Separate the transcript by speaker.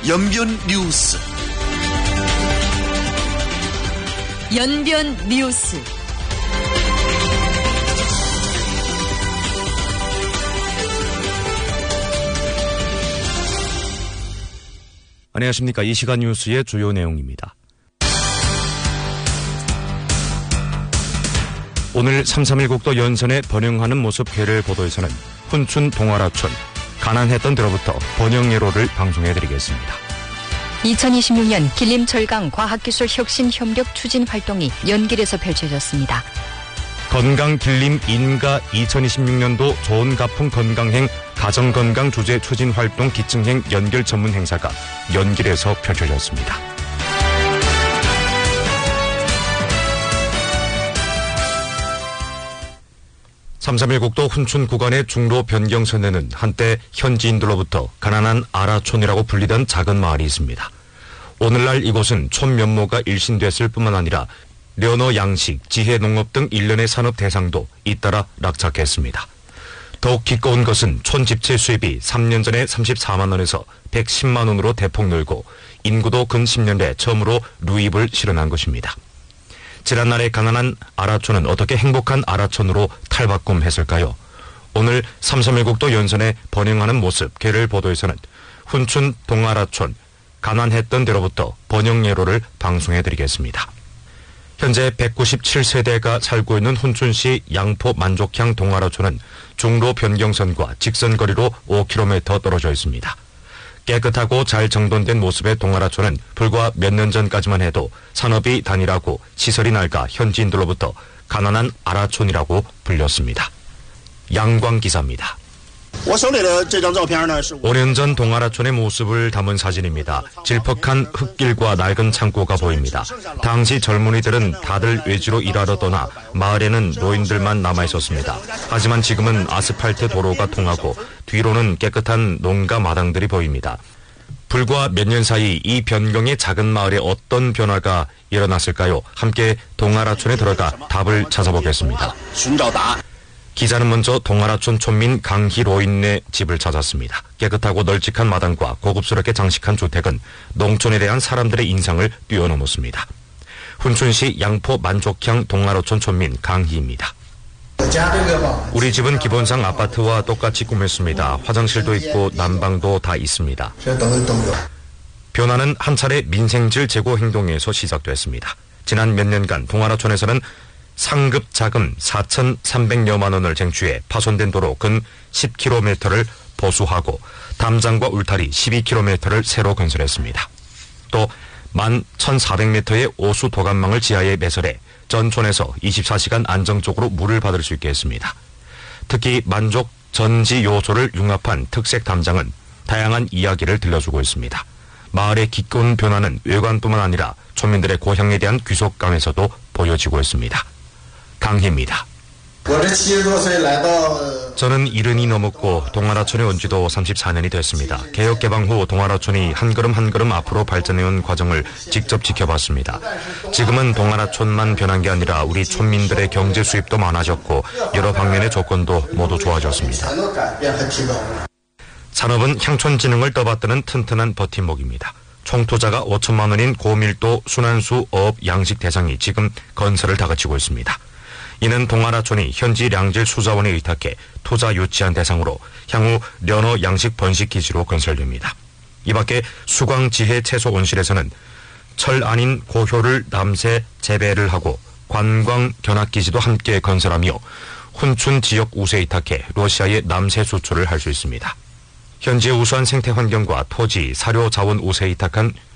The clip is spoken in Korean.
Speaker 1: 연변 뉴스.
Speaker 2: 연변 뉴스.
Speaker 3: 안녕하십니까. 이 시간 뉴스의 주요 내용입니다. 오늘 3.3.1 국도 연선에 번영하는 모습 회를 보도에서는 훈춘 동아라촌, 가난했던 데로부터 번영예로를 방송해드리겠습니다.
Speaker 2: 2026년 길림절강 과학기술혁신협력 추진 활동이 연길에서 펼쳐졌습니다.
Speaker 3: 건강길림 인가 2026년도 좋은 가풍 건강행 가정건강 주제 추진 활동 기증행 연결 전문 행사가 연길에서 펼쳐졌습니다. (3.3.1) 국도 훈춘 구간의 중로 변경선에는 한때 현지인들로부터 가난한 아라촌이라고 불리던 작은 마을이 있습니다. 오늘날 이곳은 촌 면모가 일신됐을 뿐만 아니라 련어 양식, 지혜 농업 등 일련의 산업 대상도 잇따라 낙찰했습니다. 더욱 기꺼운 것은 촌 집채 수입이 3년 전에 34만 원에서 110만 원으로 대폭 늘고 인구도 근 10년 내 처음으로 루입을 실현한 것입니다. 지난날의 가난한 아라촌은 어떻게 행복한 아라촌으로 탈바꿈했을까요? 오늘 3.3.1 국도 연선에 번영하는 모습 개를 보도에서는 훈춘 동아라촌, 가난했던 데로부터 번영예로를 방송해드리겠습니다. 현재 197세대가 살고 있는 훈춘시 양포 만족향 동아라촌은 중로 변경선과 직선거리로 5km 떨어져 있습니다. 깨끗하고 잘 정돈된 모습의 동아라촌은 불과 몇 년 전까지만 해도 산업이 단일하고 시설이 낡아 현지인들로부터 가난한 아라촌이라고 불렸습니다. 양광 기사입니다. 5년 전 동아라촌의 모습을 담은 사진입니다. 질퍽한 흙길과 낡은 창고가 보입니다. 당시 젊은이들은 다들 외지로 일하러 떠나 마을에는 노인들만 남아있었습니다. 하지만 지금은 아스팔트 도로가 통하고 뒤로는 깨끗한 농가 마당들이 보입니다. 불과 몇 년 사이 이 변경의 작은 마을에 어떤 변화가 일어났을까요? 함께 동아라촌에 들어가 답을 찾아보겠습니다. 기자는 먼저 동아라촌 촌민 강희로인네 집을 찾았습니다. 깨끗하고 널찍한 마당과 고급스럽게 장식한 주택은 농촌에 대한 사람들의 인상을 뛰어넘었습니다. 훈춘시 양포 만족향 동아라촌 촌민 강희입니다. 우리 집은 기본상 아파트와 똑같이 꾸몄습니다. 화장실도 있고 난방도 다 있습니다. 변화는 한 차례 민생질 제고 행동에서 시작됐습니다. 지난 몇 년간 동아라촌에서는 상급 자금 4,300여만 원을 쟁취해 파손된 도로 근 10km를 보수하고 담장과 울타리 12km를 새로 건설했습니다. 또 11,400m의 오수 도감망을 지하에 매설해 전촌에서 24시간 안정적으로 물을 받을 수 있게 했습니다. 특히 만족 전지 요소를 융합한 특색 담장은 다양한 이야기를 들려주고 있습니다. 마을의 기꺼운 변화는 외관뿐만 아니라 촌민들의 고향에 대한 귀속감에서도 보여지고 있습니다. 강희입니다. 저는 70이 넘었고 동아라촌에 온 지도 34년이 됐습니다. 개혁 개방 후 동아라촌이 한 걸음 한 걸음 앞으로 발전해온 과정을 직접 지켜봤습니다. 지금은 동아라촌만 변한 게 아니라 우리 촌민들의 경제 수입도 많아졌고 여러 방면의 조건도 모두 좋아졌습니다. 산업은 향촌진흥을 떠받드는 튼튼한 버팀목입니다. 총 투자가 5천만 원인 고밀도 순환수 어업 양식 대상이 지금 건설을 다그치고 있습니다. 이는 동아라촌이 현지 량질 수자원에 의탁해 투자 유치한 대상으로 향후 련어 양식 번식 기지로 건설됩니다. 이 밖에 수광지혜 채소 온실에서는 철 아닌 고효를 남새 재배를 하고 관광 견학기지도 함께 건설하며 훈춘 지역 우세에 의탁해 러시아의 남새 수출을 할 수 있습니다. 현지의 우수한 생태 환경과 토지, 사료 자원 우세에 의탁한